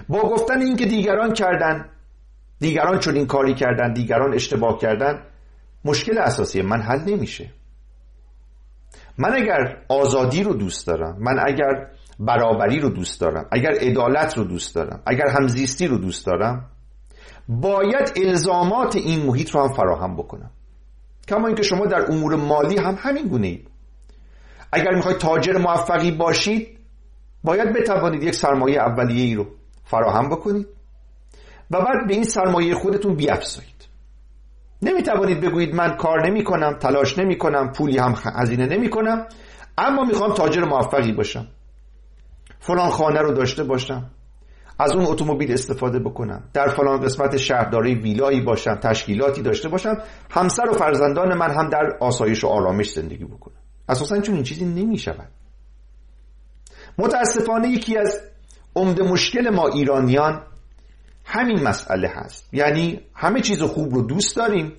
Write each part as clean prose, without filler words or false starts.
با گفتن این که دیگران کردن، دیگران چون این کاری کردن، دیگران اشتباه کردن، مشکل اساسی من حل نمیشه. من اگر آزادی رو دوست دارم، من اگر برابری رو دوست دارم، اگر عدالت رو دوست دارم، اگر همزیستی رو دوست دارم، باید الزامات این محیط رو هم فراهم بکنم. کما اینکه شما در امور مالی هم همین گونه اید. اگر میخواید تاجر موفقی باشید، باید بتوانید یک سرمایه اولیه‌ای رو فراهم بکنید و بعد به این سرمایه خودتون بیافزایید. نمیتوانید بگویید من کار نمی کنم، تلاش نمی کنم، پولی هم هزینه نمی کنم، اما میخوام تاجر موفقی باشم، فلان خانه رو داشته باشم، از اون اتومبیل استفاده بکنم، در فلان قسمت شهر دارای ویلایی باشم، تشکیلاتی داشته باشم، همسر و فرزندان من هم در آسایش و آرامش زندگی بکنم. اساساً چون این چیزی نمیشود. متاسفانه یکی از عمده مشکل ما ایرانیان همین مسئله هست. یعنی همه چیز خوب رو دوست داریم،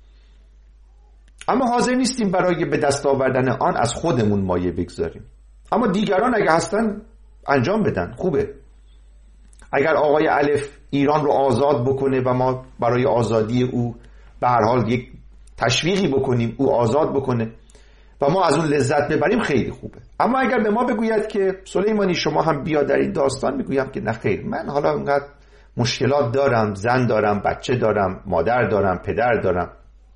اما حاضر نیستیم برای به دست آوردن آن از خودمون مایه بگذاریم. اما دیگران اگه هستن انجام بدن، خوبه. اگر آقای الف ایران رو آزاد بکنه و ما برای آزادی او به هر حال یک تشویقی بکنیم، او آزاد بکنه و ما از اون لذت ببریم، خیلی خوبه. اما اگر به ما بگوید که سلیمانی شما هم بیا در این داستان، میگویم که نه خیر، من حالا اینقدر مشکلات دارم، زن دارم، بچه دارم، مادر دارم، پدر دارم.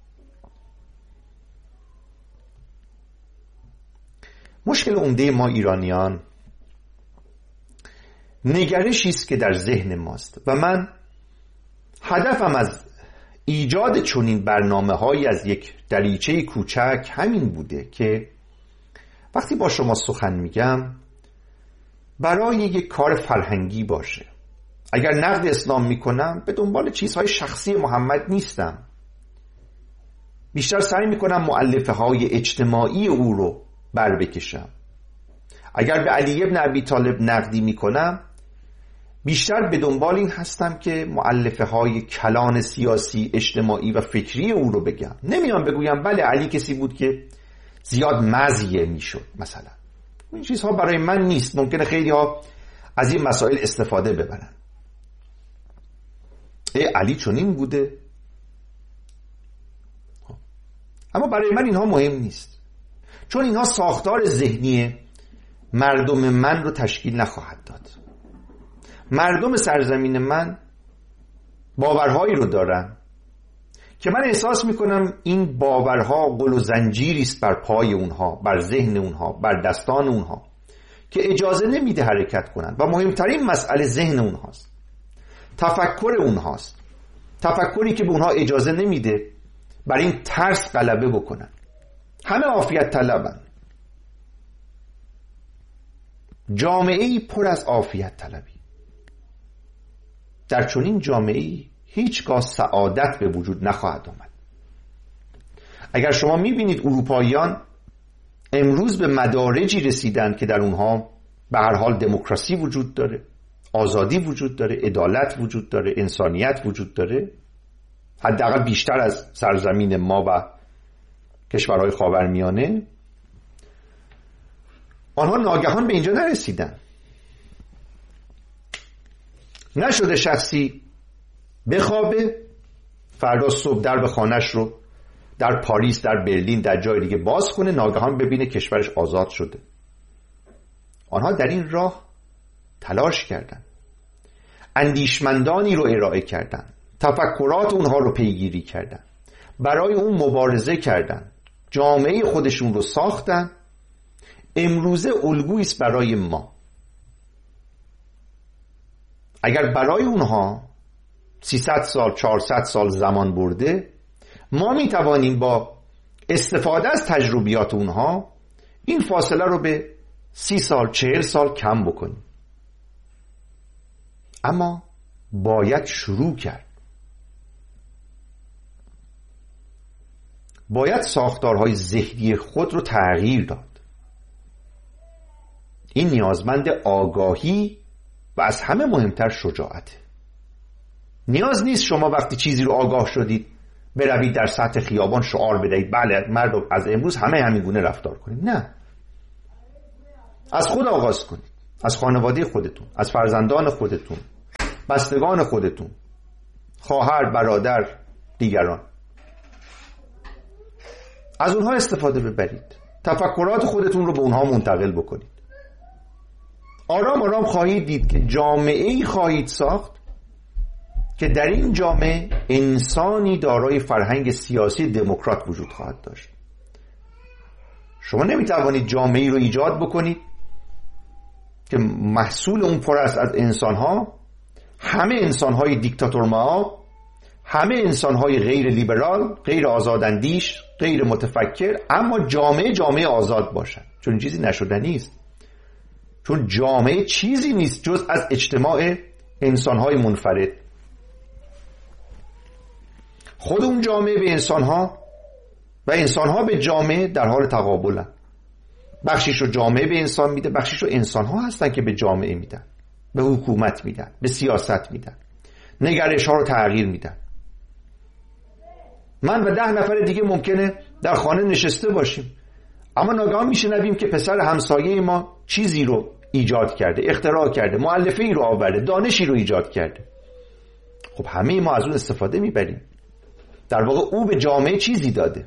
مشکل عمده ما ایرانیان نگرشی است که در ذهن ماست و من هدفم از ایجاد چنین برنامه‌هایی از یک دریچه کوچک همین بوده که وقتی با شما سخن میگم برای یک کار فرهنگی باشه. اگر نقد اسلام میکنم به دنبال چیزهای شخصی محمد نیستم، بیشتر سعی میکنم مؤلفه های اجتماعی او رو بر بکشم. اگر به علی ابن ابی طالب نقدی میکنم، بیشتر به دنبال این هستم که مؤلفه های کلان سیاسی، اجتماعی و فکری او رو بگم. نمیام بگویم بله علی کسی بود که زیاد مزیه میشد مثلا. این چیزها برای من نیست. ممکنه خیلی ها از این مسائل استفاده ببرن. علی چنین بوده، اما برای من اینها مهم نیست، چون اینها ساختار ذهنی مردم من رو تشکیل نخواهد داد. مردم سرزمین من باورهایی رو دارن که من احساس میکنم این باورها قل و زنجیری است بر پای اونها، بر ذهن اونها، بر دستان اونها که اجازه نمیده حرکت کنن و مهمترین مسئله ذهن اونهاست، تفکر اونهاست، تفکری که به اونها اجازه نمیده بر این ترس غلبه بکنن. همه عافیت طلبن، جامعه‌ای پر از عافیت طلبی. در چنین جامعه‌ای هیچگاه سعادت به وجود نخواهد آمد. اگر شما میبینید اروپاییان امروز به مدارجی رسیدند که در اونها به هر حال دموکراسی وجود داره، آزادی وجود داره، عدالت وجود داره، انسانیت وجود داره، حداقل بیشتر از سرزمین ما و کشورهای خاورمیانه، آنها ناگهان به اینجا نرسیدن. نشده شخصی بخوابه فردا صبح در به خانش رو در پاریس، در برلین، در جای دیگه باز کنه، ناگهان ببینه کشورش آزاد شده. آنها در این راه تلاش کردن، اندیشمندانی رو ارائه کردن، تفکرات اونها رو پیگیری کردن، برای اون مبارزه کردن، جامعه خودشون رو ساختن. امروزه الگویی است برای ما. اگر برای اونها 300 سال 400 سال زمان برده، ما می توانیم با استفاده از تجربیات اونها این فاصله رو به 30 سال 40 سال کم بکنیم. اما باید شروع کرد. باید ساختارهای ذهنی خود رو تغییر داد. این نیازمند آگاهی و از همه مهمتر شجاعته. نیاز نیست شما وقتی چیزی رو آگاه شدید بروید در سطح خیابان شعار بدهید بله مردم از امروز همه همینگونه رفتار کنید. نه، از خود آغاز کنید، از خانواده خودتون، از فرزندان خودتون، بستگان خودتون، خواهر، برادر، دیگران، از اونها استفاده ببرید، تفکرات خودتون رو به اونها منتقل بکنید. آرام آرام خواهید دید که جامعه‌ای خواهید ساخت که در این جامعه انسانی دارای فرهنگ سیاسی دموکرات وجود خواهد داشت. شما نمیتوانید جامعه‌ای رو ایجاد بکنید که محصول اون پر است از انسان‌ها، همه انسان‌های دیکتاتورمائو، همه انسان‌های غیر لیبرال، غیر آزاداندیش، غیر متفکر، اما جامعه آزاد باشد. چون این چیزی نشدنی است. چون جامعه چیزی نیست جز از اجتماع انسان‌های منفرد. خود اون جامعه به انسان‌ها و انسان‌ها به جامعه در حال تقابلن. بخشیشو جامعه به انسان میده، بخشیشو انسان‌ها هستن که به جامعه میدن، به حکومت میدن، به سیاست میدن، نگرش‌ها رو تغییر میدن. من و 10 نفر دیگه ممکنه در خانه نشسته باشیم، اما ناگهان میشنویم که پسر همسایه ما چیزی رو ایجاد کرده، اختراع کرده، مؤلفه‌ای رو آورده، دانشی رو ایجاد کرده. خب همه ما از اون استفاده میبریم. در واقع او به جامعه چیزی داده.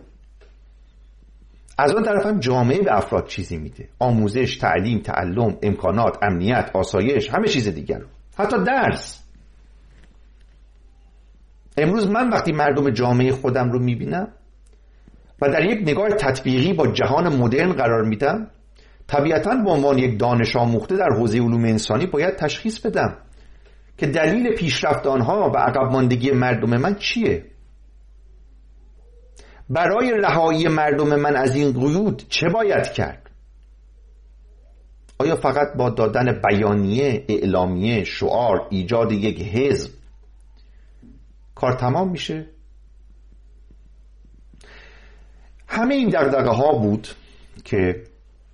از اون طرف هم جامعه به افراد چیزی میده، آموزش، تعلیم، تعلم، امکانات، امنیت، آسایش، همه چیز دیگر رو. حتی درس. امروز من وقتی مردم جامعه خودم رو میبینم و در یک نگاه تطبیقی با جهان مدرن قرار میدم، طبیعتاً به عنوان یک دانش آموخته در حوزه علوم انسانی باید تشخیص بدم که دلیل پیشرفت آنها و عقب ماندگی مردم من چیه؟ برای رهایی مردم من از این قیود چه باید کرد؟ آیا فقط با دادن بیانیه، اعلامیه، شعار، ایجاد یک حزب کار تمام میشه؟ همه این دغدغه ها بود که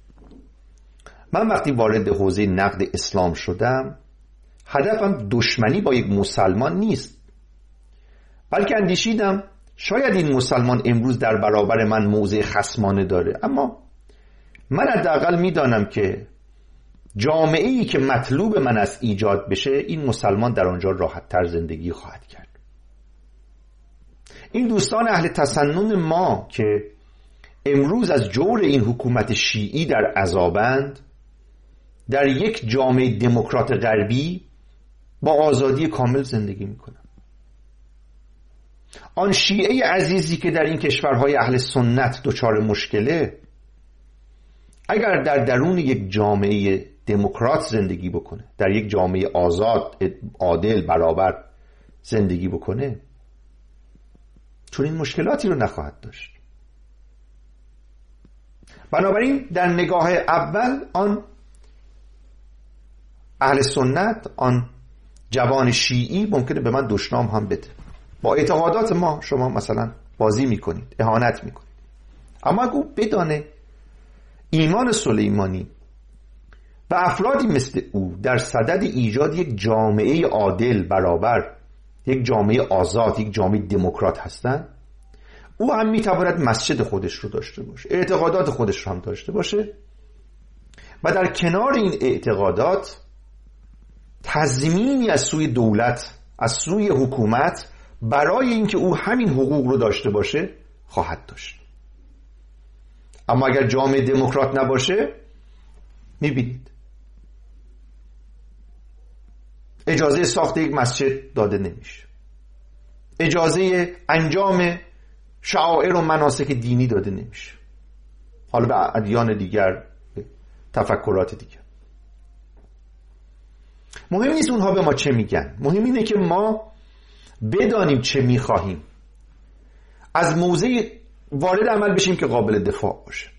من وقتی وارد حوزه نقد اسلام شدم، هدفم دشمنی با یک مسلمان نیست، بلکه اندیشیدم شاید این مسلمان امروز در برابر من موضع خصمانه داره، اما من حداقل میدانم که جامعه‌ای که مطلوب من است ایجاد بشه، این مسلمان در آنجا راحت‌تر زندگی خواهد کرد. این دوستان اهل تسنن ما که امروز از جور این حکومت شیعی در عذابند، در یک جامعه دموکرات غربی با آزادی کامل زندگی میکنن. آن شیعه عزیزی که در این کشورهای اهل سنت دچار مشکله، اگر در درون یک جامعه دموکرات زندگی بکنه، در یک جامعه آزاد، عادل، برابر زندگی بکنه، چون این مشکلاتی رو نخواهد داشت. بنابراین در نگاه اول آن اهل سنت، آن جوان شیعی ممکنه به من دشنام هم بده. با اعتقادات ما شما مثلا بازی میکنید، اهانت میکنید. اما اگه بدانه ایمان سلیمانی و افرادی مثل او در صدد ایجاد یک جامعه عادل، برابر، یک جامعه آزاد، یک جامعه دموکرات هستن، او هم میتواند مسجد خودش رو داشته باشه، اعتقادات خودش رو هم داشته باشه و در کنار این اعتقادات تضمینی از سوی دولت، از سوی حکومت برای اینکه او همین حقوق رو داشته باشه خواهد داشت. اما اگر جامعه دموکرات نباشه، میبینید اجازه ساخت یک مسجد داده نمیشه، اجازه انجام شعائر و مناسک دینی داده نمیشه، حالا به ادیان دیگر، به تفکرات دیگر. مهم نیست اونها به ما چه میگن، مهم اینه که ما بدانیم چه میخواهیم، از موضع وارد عمل بشیم که قابل دفاع باشه.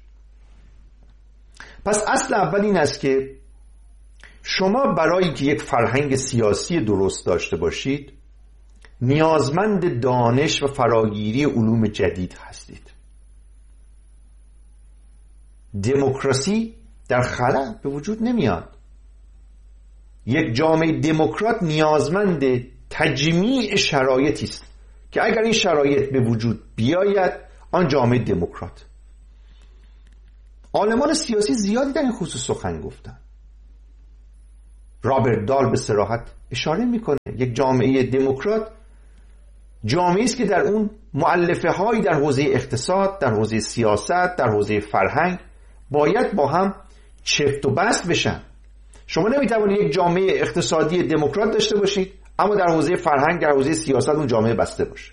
پس اصل اول این است که شما برای که یک فرهنگ سیاسی درست داشته باشید نیازمند دانش و فراگیری علوم جدید هستید. دموکراسی در خلا به وجود نمیاد. یک جامعه دموکرات نیازمند تجمیع شرایطی است که اگر این شرایط به وجود بیاید، آن جامعه دموکرات. عالمان سیاسی زیادی در این خصوص سخن گفتن. رابرت دال به صراحت اشاره میکنه. یک جامعه دموکرات جامعه است که در اون مؤلفه هایی در حوزه اقتصاد، در حوزه سیاست، در حوزه فرهنگ باید با هم چفت و بست بشن. شما نمیتوانید یک جامعه اقتصادی دموکرات داشته باشید اما در حوزه فرهنگ، در حوزه سیاست اون جامعه بسته باشه.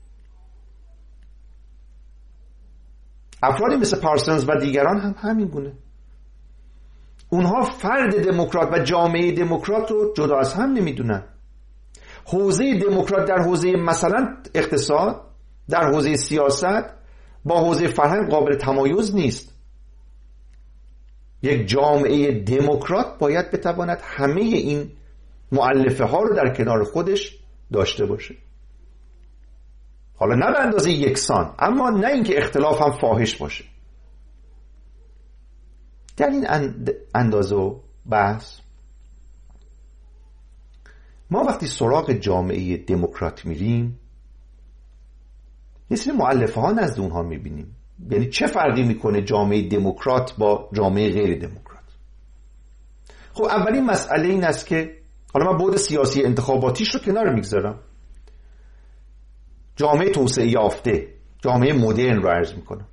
افرادی مثل پارسنز و دیگران هم همین گونه. اونها فرد دموکرات و جامعه دموکرات رو جدا از هم نمیدونن. حوزه دموکرات در حوزه مثلا اقتصاد، در حوزه سیاست با حوزه فرهنگ قابل تمایز نیست. یک جامعه دموکرات باید بتواند همه این مؤلفه ها رو در کنار خودش داشته باشه. حالا نه به اندازه یکسان، اما نه اینکه اختلاف هم فاحش باشه. در این اندازه و بحث ما وقتی سراغ جامعه دموکرات میریم مثل مؤلفه ها نزد اونها میبینیم. یعنی چه فرقی میکنه جامعه دموکرات با جامعه غیر دموکرات؟ خب اولین مسئله این است که حالا من بعد سیاسی انتخاباتیش رو کنار میگذارم، جامعه توسعه یافته، جامعه مدرن رو عرض میکنم.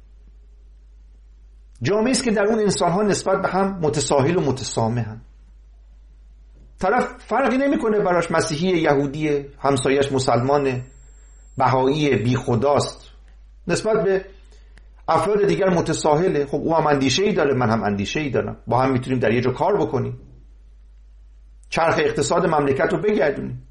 جامعه است که در اون انسان‌ها نسبت به هم متساهل و متسامحن. طرف فرقی نمیکنه براش مسیحی، یهودی، همسایش مسلمان، بهایی، بی خداست، نسبت به افراد دیگر متساهله. خب او هم اندیشه‌ای داره، من هم اندیشه‌ای دارم، با هم میتونیم در یه جا کار بکنیم، چرخ اقتصاد مملکت رو بگردونیم.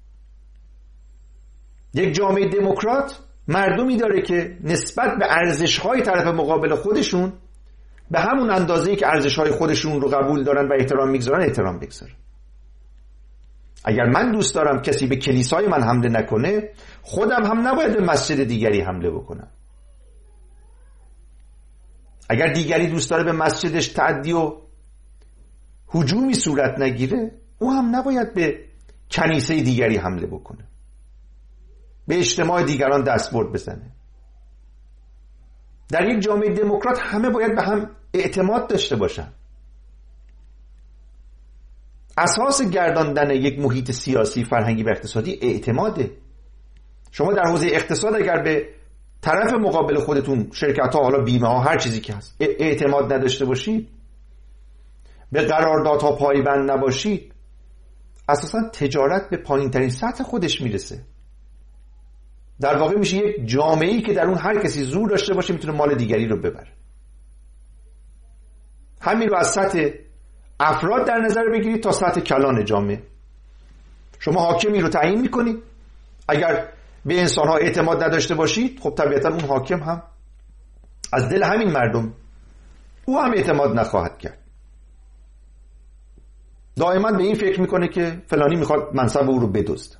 یک جامعه دموکرات مردمی داره که نسبت به ارزش‌های طرف مقابل خودشون به همون اندازه‌ای که ارزش‌های خودشون رو قبول دارن و احترام می‌گذارن احترام بگذارن. اگر من دوست دارم کسی به کلیسای من حمله نکنه، خودم هم نباید به مسجد دیگری حمله بکنم. اگر دیگری دوست داره به مسجدش تعدی و هجومی صورت نگیره، او هم نباید به کنیسه دیگری حمله بکنه، به اجتماع دیگران دستبرد بزنه. در یک جامعه دموکرات همه باید به هم اعتماد داشته باشن. اساس گرداندن یک محیط سیاسی، فرهنگی و اقتصادی اعتماده. شما در حوزه اقتصاد اگر به طرف مقابل خودتون، شرکت ها، حالا بیمه ها، هر چیزی که هست، اعتماد نداشته باشید، به قراردادها پایبند نباشید، اساسا تجارت به پایین ترین سطح خودش میرسه. در واقع میشه یک جامعه‌ای که در اون هر کسی زور داشته باشه میتونه مال دیگری رو ببره. همین رو از سطح افراد در نظر بگیرید تا سطح کلان جامعه. شما حاکمی رو تعیین میکنید، اگر به انسان‌ها اعتماد نداشته باشید، خب طبیعتا اون حاکم هم از دل همین مردم او هم اعتماد نخواهد کرد. دائما به این فکر میکنه که فلانی میخواد منصب او رو بدزده.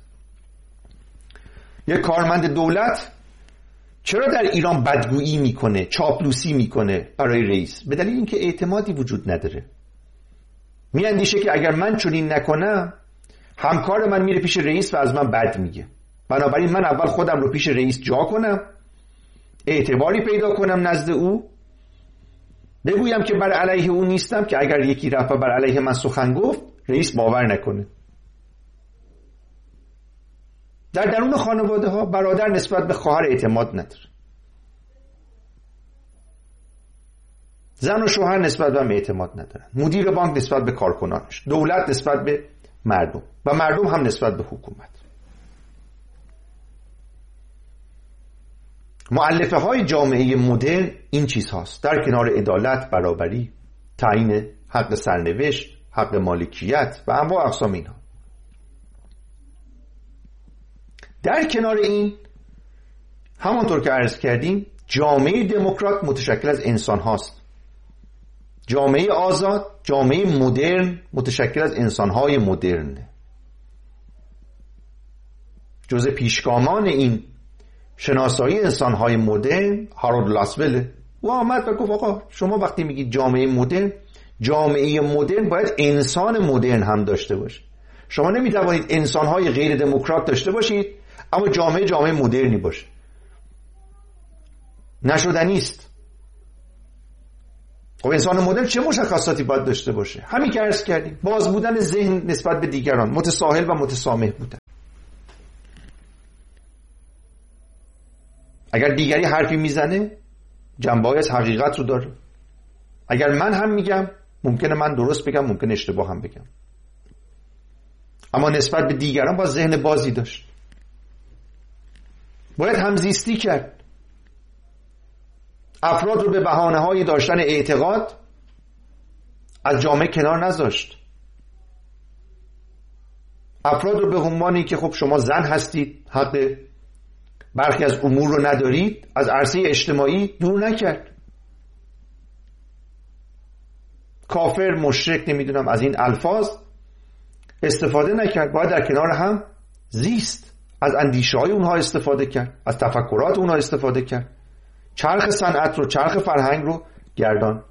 یک کارمند دولت چرا در ایران بدگویی میکنه، چاپلوسی میکنه برای رئیس؟ به دلیل اینکه اعتمادی وجود نداره. میاندیشه که اگر من چنین نکنم، همکار من میره پیش رئیس و از من بد میگه. بنابراین من اول خودم رو پیش رئیس جا کنم، اعتباری پیدا کنم نزد او، بگویم که بر علیه او نیستم، که اگر یکی رفت بر علیه من سخن گفت، رئیس باور نکنه. در درون خانواده ها برادر نسبت به خواهر اعتماد نداره، زن و شوهر نسبت به هم اعتماد ندارن، مدیر بانک نسبت به کارکنانش، دولت نسبت به مردم و مردم هم نسبت به حکومت. مؤلفه های جامعه مدرن این چیز هاست، در کنار عدالت، برابری، تعیین حق سرنوشت، حق مالکیت و انواع اقسام اینها. در کنار این، همانطور که عرض کردیم، جامعه دموکرات متشکل از انسان هاست. جامعه آزاد، جامعه مدرن متشکل از انسانهای مدرن. جز پیشگامان این شناسایی انسانهای مدرن هارولد لاسول او آمد و گفت آقا شما وقتی میگید جامعه مدرن، جامعه مدرن باید انسان مدرن هم داشته باشه. شما نمیتوانید انسانهای غیر دموکرات داشته باشید اما جامعه مدرنی باشه. نشدنی است. خب انسان مدرن چه مشخصاتی باید داشته باشه؟ همین که عرض کردیم، باز بودن ذهن نسبت به دیگران، متساهل و متسامح بودن. اگر دیگری حرفی میزنه جنبه‌ای از حقیقت رو داره. اگر من هم میگم ممکنه من درست بگم، ممکنه اشتباه هم بگم، اما نسبت به دیگران باید ذهن بازی داشت. باید همزیستی کرد. افراد رو به بهانه‌های داشتن اعتقاد از جامعه کنار نذاشت. افراد رو به عنوانی که خب شما زن هستید، حق برخی از امور رو ندارید، از عرصه اجتماعی دور نکرد. کافر، مشرک، نمیدونم از این الفاظ استفاده نکرد. باید در کنار هم زیست، از اندیشه‌های اونها استفاده کرد، از تفکرات اونها استفاده کرد، چرخ صنعت رو، چرخ فرهنگ رو گردان.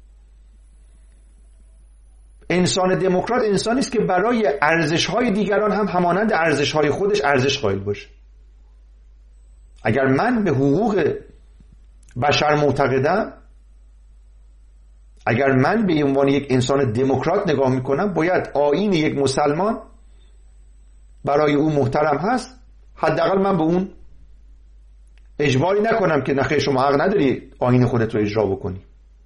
انسان دموکرات انسانی است که برای ارزش‌های دیگران هم همانند ارزش‌های خودش ارزش قائل باشه. اگر من به حقوق بشر معتقدم، اگر من به عنوان یک انسان دموکرات نگاه میکنم، باید آیین یک مسلمان برای او محترم هست، حداقل من به اون اجباری نکنم که نخیر شما حق نداری آیین خودت رو اجرا بکنی.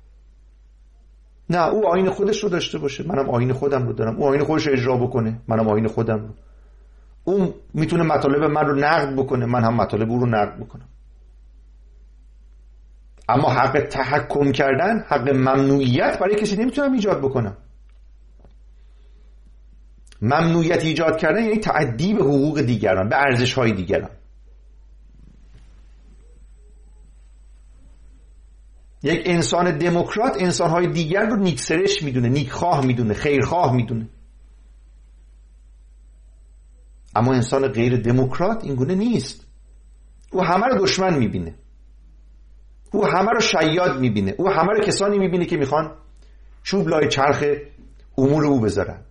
نه، او آیین خودش رو داشته باشه، منم آیین خودم رو دارم. او آیین خودش رو اجرا بکنه، منم آیین خودم رو. اون میتونه مطالب من رو نقد بکنه، من هم مطالب او رو نقد بکنم. اما حق تحکم کردن، حق ممنوعیت برای کسی نمیتونم ایجاد بکنم. ممنوعیت ایجاد کردن یعنی تعدی به حقوق دیگران، به ارزش‌های دیگران. یک انسان دموکرات انسان‌های دیگر رو نیکسرش میدونه، نیکخواه میدونه، خیرخواه میدونه. اما انسان غیر دموکرات اینگونه نیست. او همه رو دشمن میبینه، او همه رو شیاد میبینه، او همه رو کسانی میبینه که میخوان چوب لای چرخ امور او بذارن،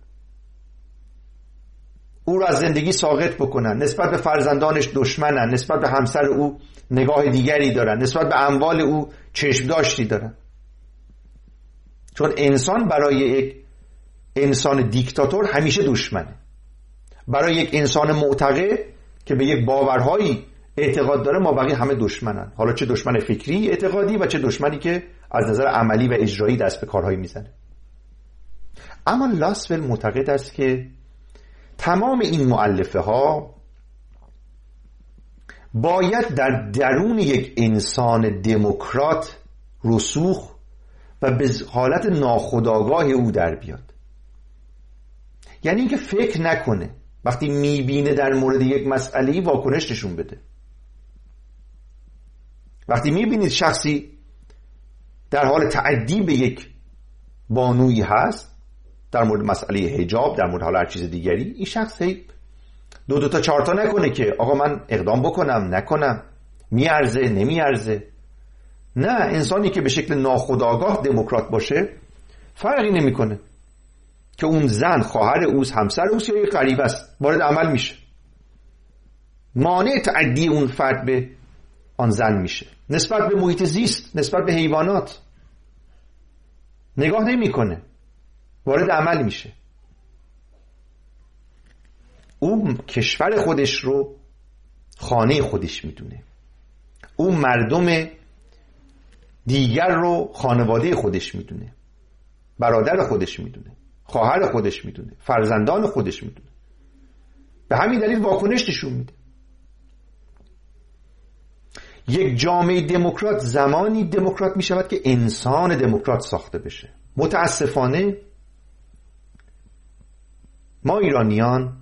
او رو از زندگی ساقط بکنن، نسبت به فرزندانش دشمنن، نسبت به همسر او نگاه دیگری دارن، نسبت به اموال او چشم داشتی دارن. چون انسان برای یک انسان دیکتاتور همیشه دشمنه. برای یک انسان معتقد که به یک باورهایی اعتقاد داره، ما بقیه همه دشمنن. حالا چه دشمن فکری اعتقادی و چه دشمنی که از نظر عملی و اجرایی دست به کارهایی میزنه. اما لاسول معتقد است که تمام این مؤلفه ها باید در درون یک انسان دموکرات رسوخ و به حالت ناخودآگاه او در بیاد. یعنی اینکه فکر نکنه، وقتی میبینه در مورد یک مسئله واکنش نشون بده. وقتی میبینید شخصی در حال تعدی به یک بانویی هست، در مورد مسئله حجاب، در مورد حالا هر چیز دیگری، این شخص دو تا چهار تا نکنه که آقا من اقدام بکنم نکنم، میارزه نمیارزه. نه، انسانی که به شکل ناخودآگاه دموکرات باشه فرقی نمیکنه که اون زن خواهر اوست، همسر اوست یا یک غریبه است، وارد عمل میشه، مانع تعدی اون فرد به آن زن میشه. نسبت به محیط زیست، نسبت به حیوانات نگاه نمیکنه، وارد عمل میشه. او کشور خودش رو خانه خودش میدونه، او مردم دیگر رو خانواده خودش میدونه، برادر خودش میدونه، خواهر خودش میدونه، فرزندان خودش میدونه. به همین دلیل واکنش نشون میده. یک جامعه دموکرات زمانی دموکرات میشود که انسان دموکرات ساخته بشه. متاسفانه ما ایرانیان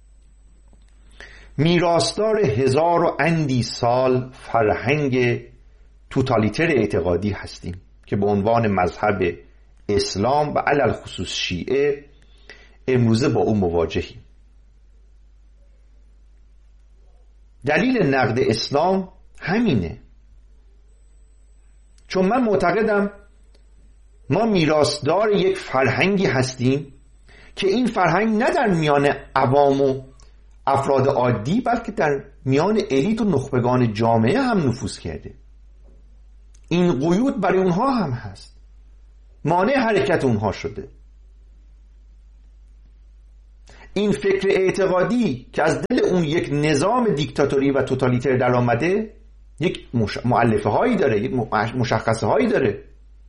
میراثدار 1000 و اندی سال فرهنگ توتالیتر اعتقادی هستیم که به عنوان مذهب اسلام و علل خصوص شیعه امروزه با او مواجهیم. دلیل نقد اسلام همینه، چون من معتقدم ما میراثدار یک فرهنگی هستیم که این فرهنگ نه در میان عوام و افراد عادی بلکه در میان الیت و نخبگان جامعه هم نفوذ کرده. این قیود برای اونها هم هست. مانع حرکت اونها شده. این فکر اعتقادی که از دل اون یک نظام دیکتاتوری و توتالیتر در آمده یک مؤلفه هایی داره، یک مشخصه هایی داره.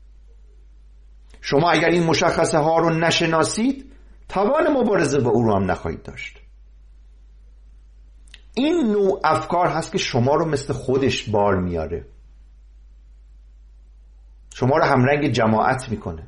شما اگر این مشخصه ها رو نشناسید توان مبارزه با او رو هم نخواهید داشت. این نوع افکار هست که شما رو مثل خودش بار میاره، شما رو همرنگ جماعت میکنه.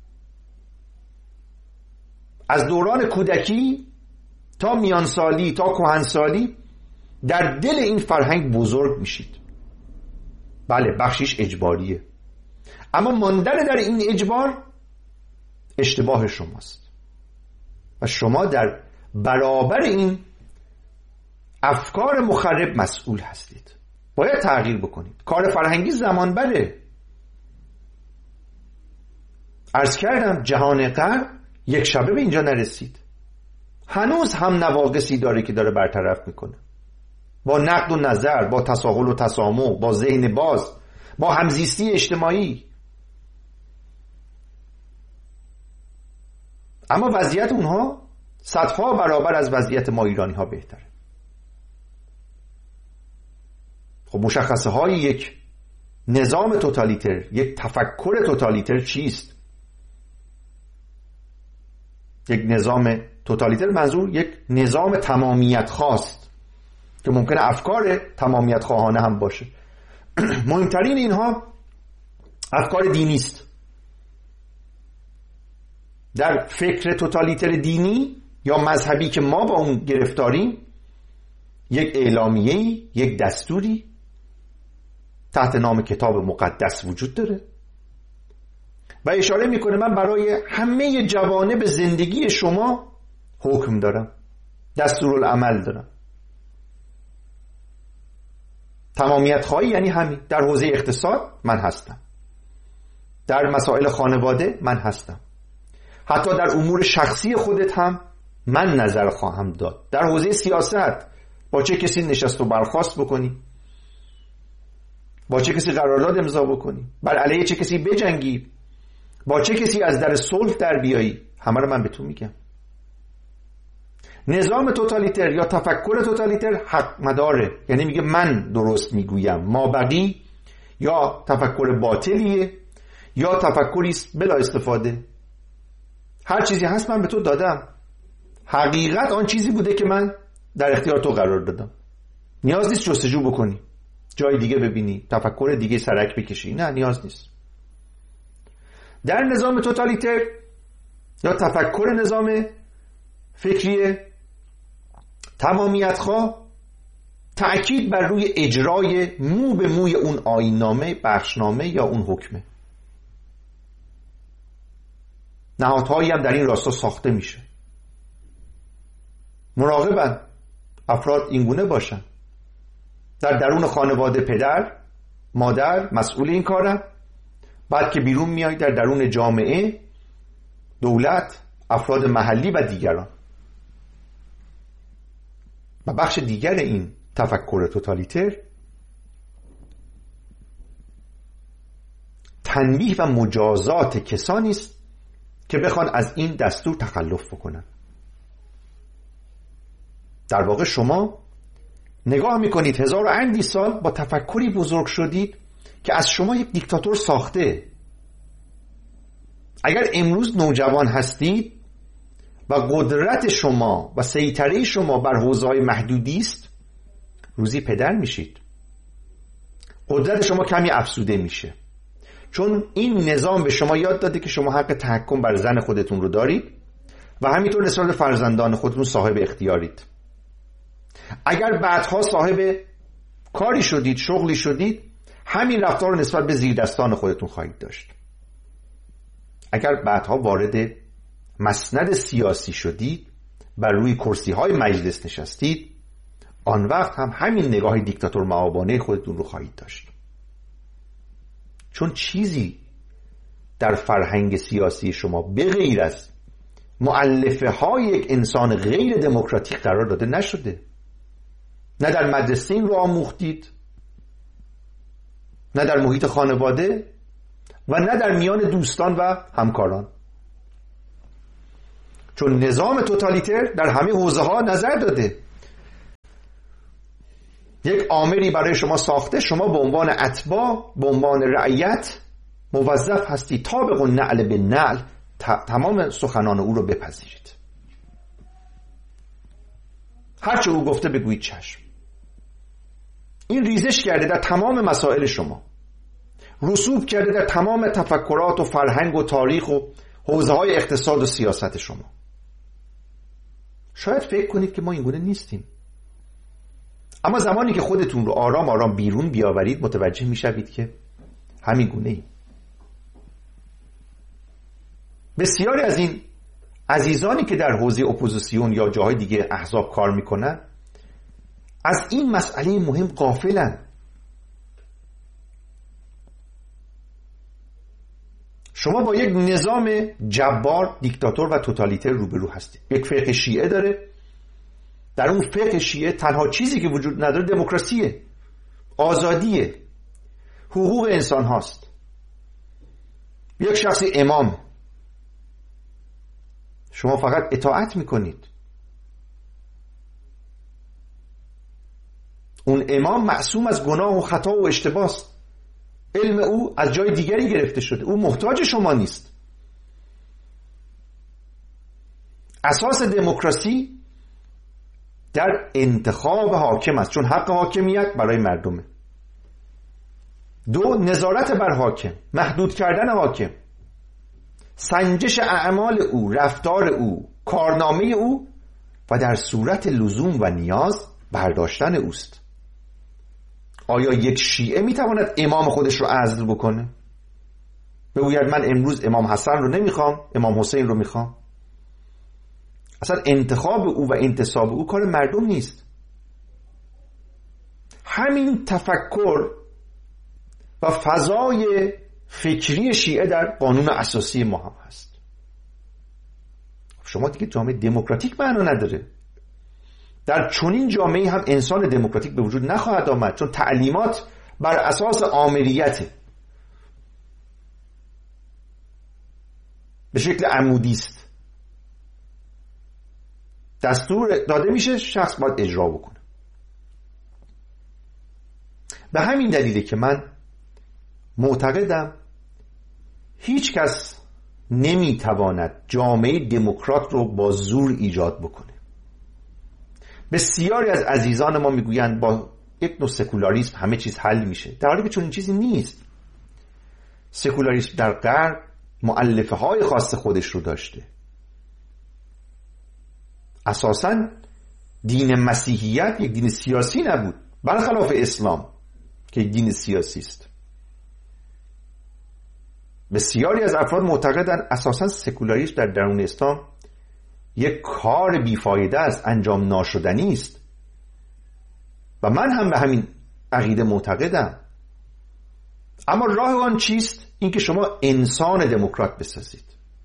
از دوران کودکی تا میانسالی تا کهنسالی در دل این فرهنگ بزرگ میشید. بله بخشیش اجباریه، اما ماندن در این اجبار اشتباه شماست و شما در برابر این افکار مخرب مسئول هستید. باید تغییر بکنید. کار فرهنگی زمان بره. عرض کردم جهان غرب یک شبه به اینجا نرسید، هنوز هم نواقصی داره که داره برطرف میکنه، با نقد و نظر، با تساهل و تسامح، با ذهن باز، با همزیستی اجتماعی. اما وضعیت اونها صدها برابر از وضعیت ما ایرانی ها بهتره. خب مشخصه های یک نظام توتالیتر، یک تفکر توتالیتر چیست؟ یک نظام توتالیتر منظور یک نظام تمامیت خواست که ممکنه افکار تمامیت خواهانه هم باشه. مهمترین اینها افکار دینی است. در فکر توتالیتر دینی یا مذهبی که ما با اون گرفتاریم، یک اعلامیه‌ای، یک دستوری تحت نام کتاب مقدس وجود داره و اشاره میکنه من برای همه جوانب زندگی شما حکم دارم، دستورالعمل دارم. تمامیت خواهی یعنی همین. در حوزه اقتصاد من هستم، در مسائل خانواده من هستم، حتی در امور شخصی خودت هم من نظر خواهم داد. در حوزه سیاست با چه کسی نشست و برخاست بکنی، با چه کسی قرارداد امضا بکنی، بر علیه چه کسی بجنگی، با چه کسی از در صلح در بیایی، همه رو من به تو میگم. نظام توتالیتر یا تفکر توتالیتر حق مداره، یعنی میگه من درست میگویم، ما بقی یا تفکر باطلیه یا تفکری است بلا استفاده. هر چیزی هست من به تو دادم، حقیقت آن چیزی بوده که من در اختیار تو قرار دادم. نیاز نیست جستجو بکنی، جای دیگه ببینی، تفکر دیگه سرک بکشی، نه نیاز نیست. در نظام توتالیتر یا تفکر نظام فکری تمامیت خواه تأکید بر روی اجرای مو به موی اون آیین‌نامه، بخشنامه یا اون حکمه. نهادهایی هم در این راستا ساخته میشه. مراقبن افراد اینگونه باشن. در درون خانواده پدر، مادر مسئول این کارن، بعد که بیرون میای در درون جامعه، دولت، افراد محلی و دیگران. و بخش دیگر این تفکر توتالیتر تنبیه و مجازات کسانی است که بخوان از این دستور تخلف بکنن. در واقع شما نگاه میکنید 1000 و اندی سال با تفکری بزرگ شدید که از شما یک دیکتاتور ساخته. اگر امروز نوجوان هستید و قدرت شما و سیطره شما بر حوزه‌های محدودی است، روزی پدر میشید. قدرت شما کمی افزوده میشه، چون این نظام به شما یاد داده که شما حق تحکم بر زن خودتون رو دارید و همینطور نسبت به فرزندان خودتون صاحب اختیارید. اگر بعدها صاحب کاری شدید، شغلی شدید، همین رفتار رو نسبت به زیردستان خودتون خواهید داشت. اگر بعدها وارد مسند سیاسی شدید، بر روی کرسی های مجلس نشستید، آن وقت هم همین نگاه دیکتاتور معابانه خودتون رو خواهید داشت. چون چیزی در فرهنگ سیاسی شما به غیر از مؤلفه های یک انسان غیر دموکراتیک قرار داده نشده. نه در مدرسه این رو آموختید، نه در محیط خانواده. و نه در میان دوستان و همکاران. چون نظام توتالیتر در همه حوزه ها نظر داده. یک آمری برای شما ساخته، شما به عنوان اتباع، به عنوان رعیت موظف هستی طابق النعل به نعل تمام سخنان او رو بپذیرید. هرچه او گفته بگویید چشم. این ریزش کرده در تمام مسائل شما، رسوب کرده در تمام تفکرات و فرهنگ و تاریخ و حوزه‌های اقتصاد و سیاست شما. شاید فکر کنید که ما اینگونه نیستیم، اما زمانی که خودتون رو آرام آرام بیرون بیاورید متوجه میشوید که همین گونه ایم. بسیاری از این عزیزانی که در حوزه اپوزیسیون یا جاهای دیگه احزاب کار میکنن از این مسئله مهم غافلن. شما با یک نظام جبار، دیکتاتور و توتالیتر روبرو هستید. یک فقه شیعه داره، در اون فقه شیعه تنها چیزی که وجود نداره دموکراسیه، آزادیه، حقوق انسان هاست. یک شخصی امام، شما فقط اطاعت میکنید. اون امام معصوم از گناه و خطا و اشتباه است. علم او از جای دیگری گرفته شده، او محتاج شما نیست. اساس دموکراسی در انتخاب حاکم است، چون حق حاکمیت برای مردمه. دو، نظارت بر حاکم، محدود کردن حاکم، سنجش اعمال او، رفتار او، کارنامه او و در صورت لزوم و نیاز برداشتن اوست. آیا یک شیعه میتواند امام خودش رو عزل بکنه؟ بگوید من امروز امام حسن رو نمیخوام، امام حسین رو میخوام؟ اصلا انتخاب او و انتصاب او کار مردم نیست. همین تفکر و فضای فکری شیعه در قانون اساسی ما هم هست. شما دیگه جامعه دموکراتیک معنا نداره. در چنین جامعه هم انسان دموکراتیک به وجود نخواهد آمد، چون تعلیمات بر اساس آمریته، به شکل عمودی است. دستور داده میشه، شخص باید اجرا بکنه. به همین دلیله که من معتقدم هیچ کس نمیتواند جامعه دموکرات رو با زور ایجاد بکنه. بسیاری از عزیزان ما میگویند با یک نوع سکولاریسم همه چیز حل میشه، در حالی که چون این چیزی نیست. سکولاریسم در غرب مؤلفه های خاص خودش رو داشته. اساساً دین مسیحیت یک دین سیاسی نبود، برخلاف اسلام که یک دین سیاسی است. بسیاری از افراد معتقدند اساساً سکولاریسم در درون اسلام یک کار بیفایده است، انجام ناشدنی است و من هم به همین عقیده معتقدم. اما راه آن چیست؟ اینکه شما انسان دموکرات بسازید.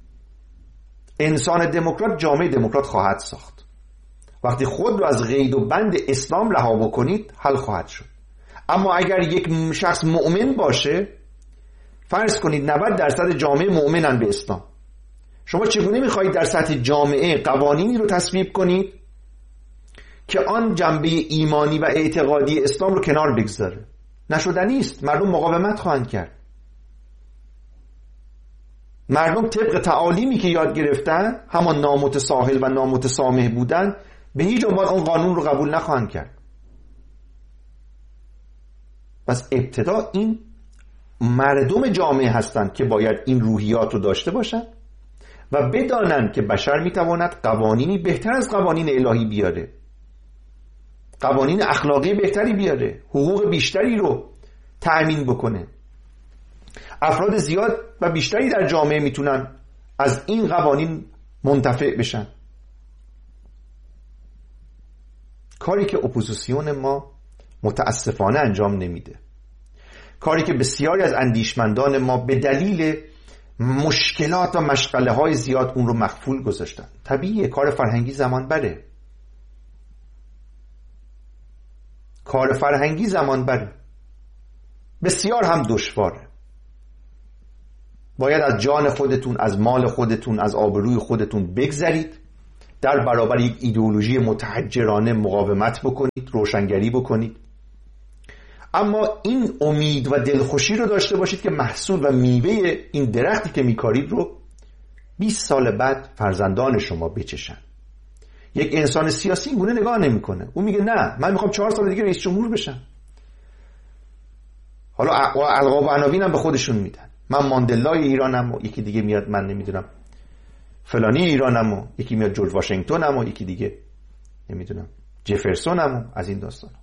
انسان دموکرات جامعه دموکرات خواهد ساخت. وقتی خود رو از قید و بند اسلام رها بکنید حل خواهد شد. اما اگر یک شخص مؤمن باشه، فرض کنید 90% جامعه مؤمنن به اسلام، شما چگونه میخواهید در سطح جامعه قوانینی رو تصویب کنید که آن جنبه ایمانی و اعتقادی اسلام رو کنار بگذاره؟ نشدنی است. مردم مقاومت خواهند کرد. مردم طبق تعالیمی که یاد گرفتن، همان نامتساهل و نامتسامح بودن، به هیچ عنوان اون قانون رو قبول نخواهند کرد. پس ابتدا این مردم جامعه هستند که باید این روحیات رو داشته باشند و بدانند که بشر میتواند قوانینی بهتر از قوانین الهی بیاره، قوانین اخلاقی بهتری بیاره، حقوق بیشتری رو تأمین بکنه. افراد زیاد و بیشتری در جامعه میتونن از این قوانین منتفع بشن. کاری که اپوزیسیون ما متاسفانه انجام نمیده، کاری که بسیاری از اندیشمندان ما به دلیل مشکلات و مشغله های زیاد اون رو مخفول گذاشتن. طبیعیه، کار فرهنگی زمان بره، کار فرهنگی زمان بره، بسیار هم دشواره. باید از جان خودتون، از مال خودتون، از آبروی خودتون بگذرید، در برابر یک ایدئولوژی متحجرانه مقاومت بکنید، روشنگری بکنید. اما این امید و دلخوشی رو داشته باشید که محصول و میوه این درختی که میکارید رو 20 سال بعد فرزندان شما بچشن. یک انسان سیاسی این گونه نگاه نمیکنه. اون میگه نه، من میخوام 4 سال دیگه رئیس جمهور بشم. حالا القاب و عناوین هم به خودشون میدن. من ماندلای ایرانم، و یکی دیگه میاد من نمیدونم فلانی ایرانم، و یکی میاد جورج واشنگتنم، و یکی دیگه نمیدونم جفرسونم، و از این داستانا.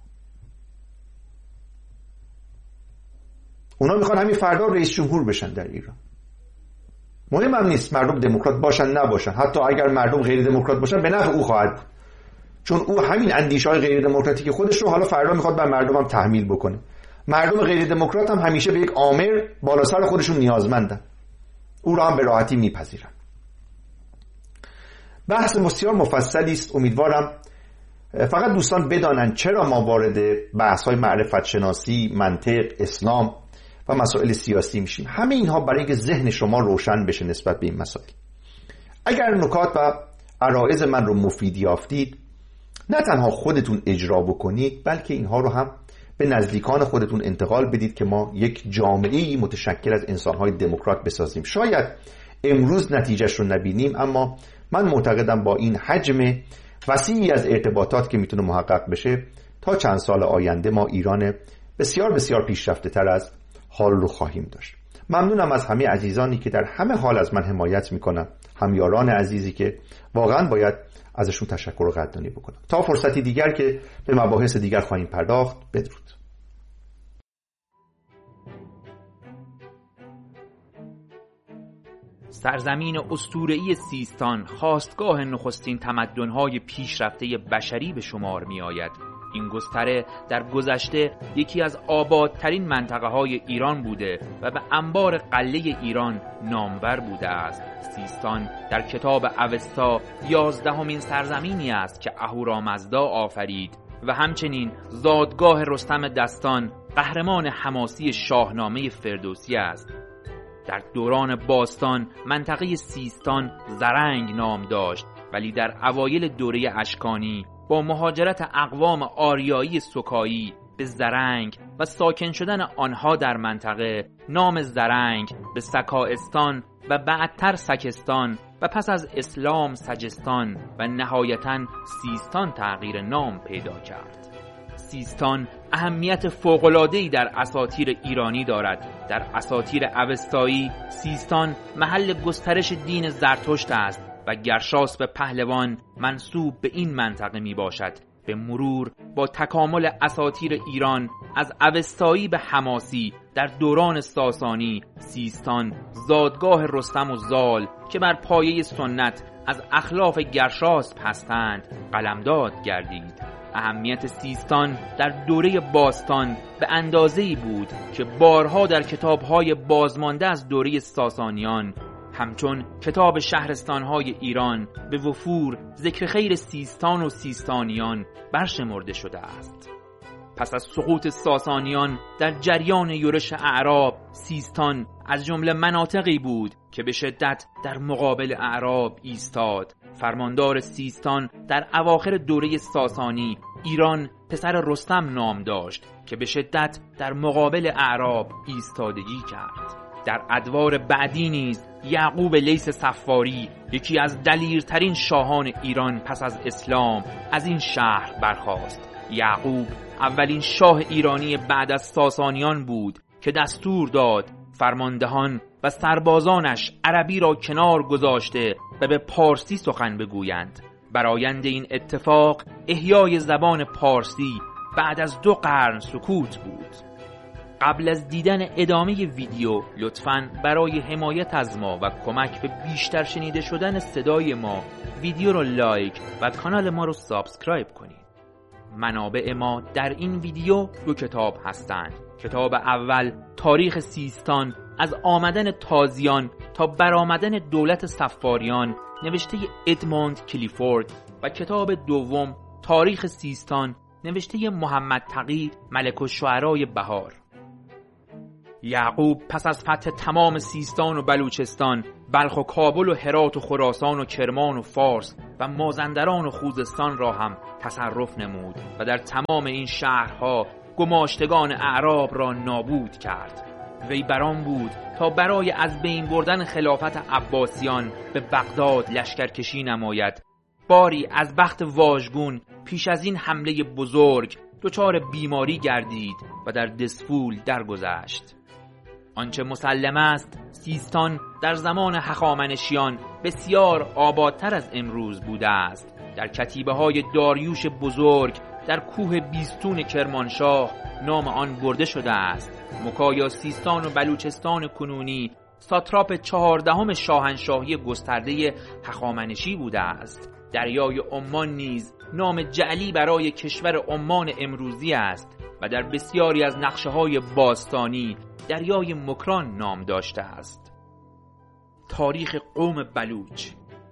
اونا میخوان همین فردا رئیس جمهور بشن در ایران. مهم هم نیست مردم دموکرات باشن نباشن، حتی اگر مردم غیر دموکرات باشن به نفع او خواهد بود، چون او همین اندیشه‌های غیر دموکراتیک خودش رو حالا فردا میخواد بر مردم هم تحمیل بکنه. مردم غیر دموکرات هم همیشه به یک آمر بالا سر خودشون نیازمندن، او را هم به راحتی میپذیرن. بحث بسیار مفصلی است. امیدوارم فقط دوستان بدانند چرا ما وارد بحث‌های معرفت شناسی، منطق، اسلام و مسائل سیاسی میشیم. همه اینها برای اینکه ذهن شما روشن بشه نسبت به این مسائل. اگر نکات و عرایض من رو مفید یافتید، نه تنها خودتون اجرا بکنید، بلکه اینها رو هم به نزدیکان خودتون انتقال بدید که ما یک جامعه‌ای متشکل از انسان‌های دموکرات بسازیم. شاید امروز نتیجهش رو نبینیم، اما من معتقدم با این حجم وسیعی از ارتباطات که میتونه محقق بشه، تا چند سال آینده ما ایران بسیار بسیار پیشرفته تر از حال رو خواهیم داشت. ممنونم از همه عزیزانی که در همه حال از من حمایت میکنن، همیاران عزیزی که واقعا باید ازشون تشکر و قدردانی بکنم. تا فرصتی دیگر که به مباحث دیگر خواهیم پرداخت، بدرود. سرزمین اسطوره‌ای سیستان خاستگاه نخستین تمدن‌های پیشرفته بشری به شمار می‌آید. این گستره در گذشته یکی از آبادترین منطقه‌های ایران بوده و به انبار قلعه ایران نامور بوده است. سیستان در کتاب اوستا 11مین سرزمینی است که اهورامزدا آفرید و همچنین زادگاه رستم دستان، قهرمان حماسی شاهنامه فردوسی است. در دوران باستان منطقه سیستان زرنگ نام داشت، ولی در اوایل دوره اشکانی با مهاجرت اقوام آریایی سکایی به زرنگ و ساکن شدن آنها در منطقه، نام زرنگ به سکاستان و بعدتر سکستان و پس از اسلام سجستان و نهایتاً سیستان تغییر نام پیدا کرد. سیستان اهمیت فوق‌العاده‌ای در اساطیر ایرانی دارد. در اساطیر اوستایی سیستان محل گسترش دین زرتشت است و گرشاسب پهلوان منسوب به این منطقه می باشد. به مرور با تکامل اساطیر ایران از اوستایی به حماسی در دوران ساسانی، سیستان زادگاه رستم و زال که بر پایه سنت از اخلاف گرشاسب هستند قلمداد گردید. اهمیت سیستان در دوره باستان به اندازه‌ای بود که بارها در کتاب‌های بازمانده از دوره ساسانیان، همچون کتاب شهرستان‌های ایران، به وفور ذکر خیر سیستان و سیستانیان برشمرده شده است. پس از سقوط ساسانیان در جریان یورش اعراب، سیستان از جمله مناطقی بود که به شدت در مقابل اعراب ایستاد. فرماندار سیستان در اواخر دوره ساسانی، ایران پسر رستم نام داشت که به شدت در مقابل اعراب ایستادگی کرد. در ادوار بعدی نیز یعقوب لیث صفاری، یکی از دلیرترین شاهان ایران پس از اسلام، از این شهر برخاست. یعقوب اولین شاه ایرانی بعد از ساسانیان بود که دستور داد فرماندهان و سربازانش عربی را کنار گذاشته و به پارسی سخن بگویند. برآیند این اتفاق احیای زبان پارسی بعد از 2 قرن سکوت بود. قبل از دیدن ادامه ویدیو لطفاً برای حمایت از ما و کمک به بیشتر شنیده شدن صدای ما ویدیو رو لایک و کانال ما رو سابسکرایب کنید. منابع ما در این ویدیو 2 کتاب هستند. کتاب اول تاریخ سیستان از آمدن تازیان تا برآمدن دولت صفاریان نوشته ادموند کلیفورد و کتاب دوم تاریخ سیستان نوشته محمد تقی ملک الشعرای بهار. یعقوب پس از فتح تمام سیستان و بلوچستان، بلخ و کابل و هرات و خراسان و کرمان و فارس و مازندران و خوزستان را هم تصرف نمود و در تمام این شهرها گماشتگان اعراب را نابود کرد. وی بران بود تا برای از بین بردن خلافت عباسیان به بغداد لشکرکشی نماید. باری از بخت واژگون پیش از این حمله بزرگ دچار بیماری گردید و در دسفول درگذشت. آنچه مسلم است سیستان در زمان هخامنشیان بسیار آبادتر از امروز بوده است. در کتیبه های داریوش بزرگ در کوه بیستون کرمانشاه نام آن برده شده است. مکایا سیستان و بلوچستان کنونی ساتراپ 14 شاهنشاهی گسترده هخامنشی بوده است. دریای عمان نیز نام جعلی برای کشور عمان امروزی است و در بسیاری از نقشه‌های باستانی دریای مکران نام داشته است. تاریخ قوم بلوچ.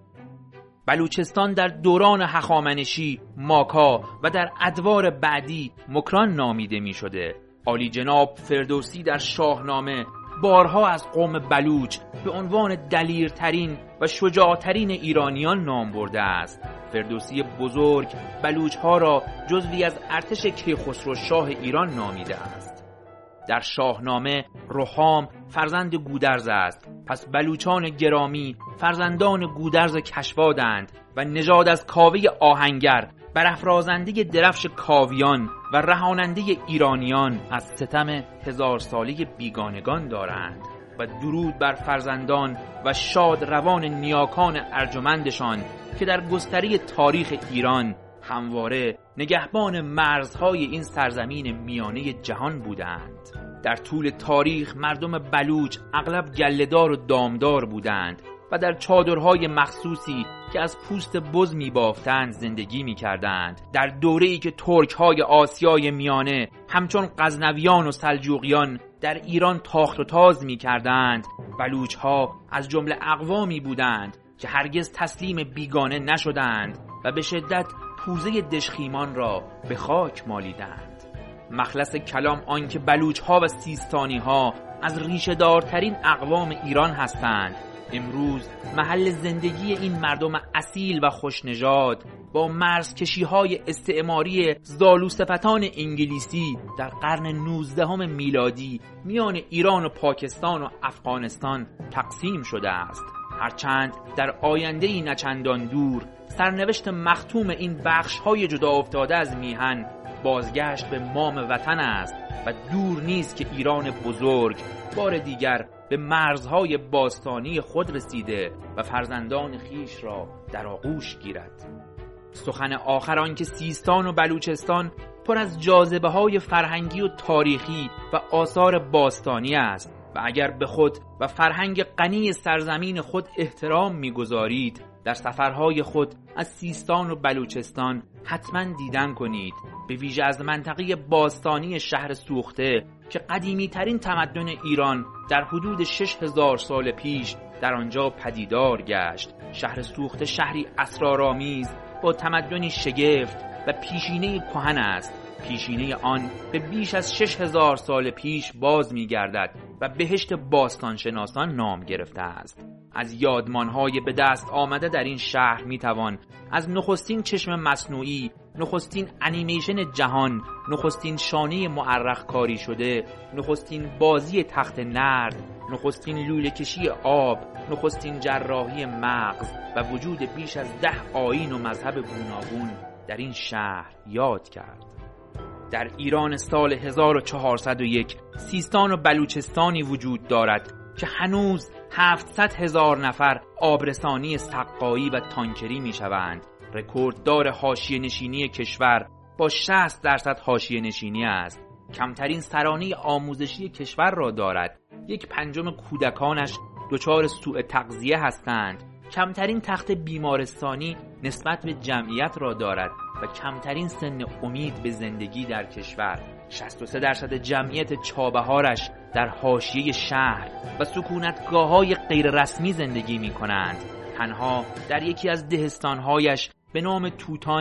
بلوچستان در دوران هخامنشی ماکا و در ادوار بعدی مکران نامیده می شده. عالی جناب فردوسی در شاهنامه بارها از قوم بلوچ به عنوان دلیرترین و شجاعترین ایرانیان نام برده است. فردوسی بزرگ بلوچ ها را جزوی از ارتش کیخسرو شاه ایران نامیده است. در شاهنامه رخام فرزند گودرز است، پس بلوچان گرامی فرزندان گودرز کشوادند و نژاد از کاوه آهنگر، برافرازنده درفش کاویان و رهاننده ایرانیان از ستم 1000 ساله بیگانگان دارند و درود بر فرزندان و شاد روان نیاکان ارجمندشان که در گستره تاریخ ایران همواره نگهبان مرزهای این سرزمین میانه جهان بودند. در طول تاریخ مردم بلوچ اغلب گله‌دار و دامدار بودند و در چادرهای مخصوصی که از پوست بز می‌بافتند زندگی می‌کردند. در دوره‌ای که ترک‌های آسیای میانه همچون غزنویان و سلجوقیان در ایران تاخت و تاز می‌کردند، بلوچ‌ها از جمله اقوامی بودند که هرگز تسلیم بیگانه نشدند و به شدت پوزه دژخیمان را به خاک مالیدند. مخلص کلام آن که بلوچ‌ها و سیستانی‌ها از ریشه دارترین اقوام ایران هستند. امروز محل زندگی این مردم اصیل و خوشنژاد با مرزکشی‌های استعماری زالوصفتان انگلیسی در قرن 19 میلادی میان ایران و پاکستان و افغانستان تقسیم شده است. هرچند در آینده‌ای نچندان دور سرنوشت مختوم این بخش‌های جدا افتاده از میهن بازگشت به مام وطن است و دور نیست که ایران بزرگ بار دیگر به مرزهای باستانی خود رسیده و فرزندان خیش را در آغوش گیرد. سخن آخر آن که سیستان و بلوچستان پر از جاذبه‌های فرهنگی و تاریخی و آثار باستانی است و اگر به خود و فرهنگ غنی سرزمین خود احترام می‌گذارید، در سفرهای خود از سیستان و بلوچستان حتما دیدن کنید، به ویژه از منطقه باستانی شهر سوخته که قدیمی ترین تمدن ایران در حدود 6000 سال پیش در آنجا پدیدار گشت. شهر سوخته شهری اسرارآمیز با تمدنی شگفت و پیشینه کهن است. پیشینه آن به بیش از 6000 سال پیش باز می گردد و بهشت باستانشناسان نام گرفته است. از یادمانهای به دست آمده در این شهر می توان از نخستین چشم مصنوعی، نخستین انیمیشن جهان، نخستین شانه معرق کاری شده، نخستین بازی تخت نرد، نخستین لوله کشی آب، نخستین جراحی مغز و وجود بیش از 10 آیین و مذهب گوناگون در این شهر یاد کرد. در ایران سال 1401 سیستان و بلوچستانی وجود دارد که هنوز 700,000 نفر آبرسانی سقایی و تانکری می شوند. رکورددار حاشیه نشینی کشور با 60% حاشیه نشینی است. کمترین سرانه آموزشی کشور را دارد. 1/5 کودکانش دچار سوء تغذیه هستند. کمترین تخت بیمارستانی نسبت به جمعیت را دارد و کمترین سن امید به زندگی در کشور. 63% جمعیت چابهارش در حاشیه شهر و سکونتگاه‌های غیر رسمی زندگی می کنند. تنها در یکی از دهستان‌هایش به نام توتان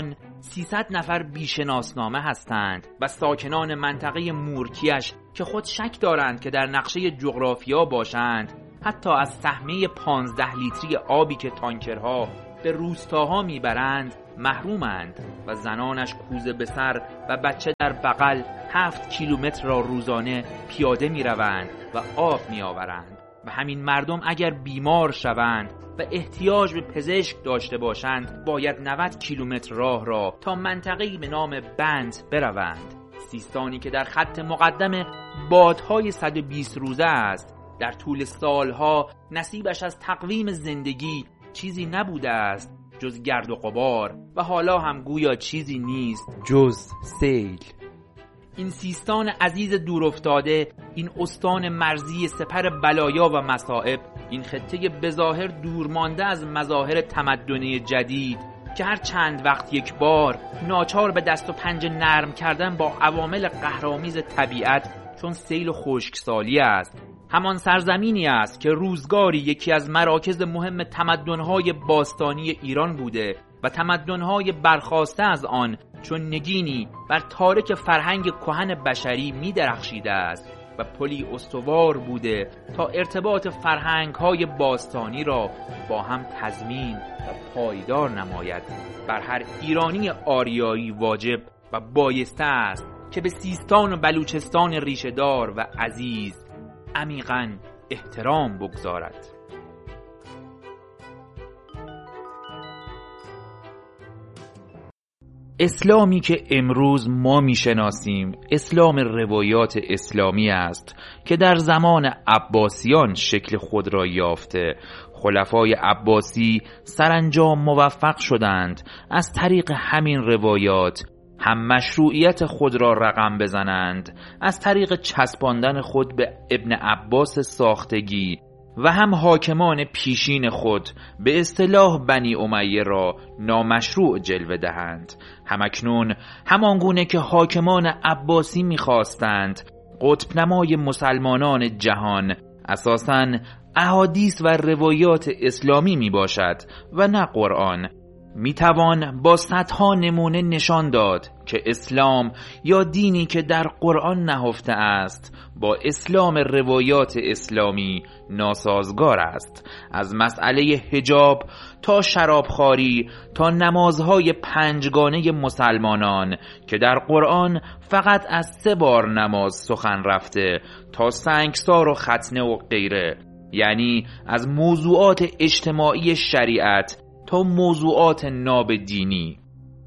300 نفر بیشناسنامه هستند و ساکنان منطقه مورکیش که خود شک دارند که در نقشه جغرافیا باشند حتی از سهمیه 15 لیتری آبی که تانکرها به روستاها میبرند محرومند و زنانش کوزه به سر و بچه در بغل 7 کیلومتر را روزانه پیاده میروند و آب میآورند و همین مردم اگر بیمار شوند و احتیاج به پزشک داشته باشند باید 90 کیلومتر راه را تا منطقه‌ای به نام بند بروند. سیستانی که در خط مقدم بادهای 120 روزه است در طول سالها نصیبش از تقویم زندگی چیزی نبوده است جز گرد و غبار و حالا هم گویا چیزی نیست جز سیل. این سیستان عزیز دورافتاده، این استان مرزی سپر بلایا و مصائب، این خطه بظاهر دورمانده از مظاهر تمدنی جدید که هر چند وقت یک بار ناچار به دست و پنجه نرم کردن با عوامل قهرآمیز طبیعت چون سیل و خشکسالی است، همان سرزمینی است که روزگاری یکی از مراکز مهم تمدن‌های باستانی ایران بوده و تمدن‌های برخاسته از آن چون نگینی بر تارک فرهنگ کهن بشری می درخشیده است و پلی استوار بوده تا ارتباط فرهنگ‌های باستانی را با هم تضمین و پایدار نماید. بر هر ایرانی آریایی واجب و بایسته است که به سیستان و بلوچستان ریشه‌دار و عزیز عمیقاً احترام بگذارد. اسلامی که امروز ما میشناسیم اسلام روایات اسلامی است که در زمان عباسیان شکل خود را یافته. خلفای عباسی سرانجام موفق شدند از طریق همین روایات هم مشروعیت خود را رقم بزنند از طریق چسباندن خود به ابن عباس ساختگی و هم حاکمان پیشین خود به اصطلاح بنی امیه را نامشروع جلوه دهند. همکنون همانگونه که حاکمان عباسی می‌خواستند قطب نمای مسلمانان جهان اساساً احادیث و روایات اسلامی می باشد و نه قرآن، می توان با صدها نمونه نشان داد که اسلام یا دینی که در قرآن نهفته است با اسلام روایات اسلامی ناسازگار است. از مسئله حجاب تا شرابخواری تا نمازهای پنجگانه مسلمانان که در قرآن فقط از 3 بار نماز سخن رفته تا سنگسار و ختنه و غیره، یعنی از موضوعات اجتماعی شریعت تا موضوعات ناب دینی.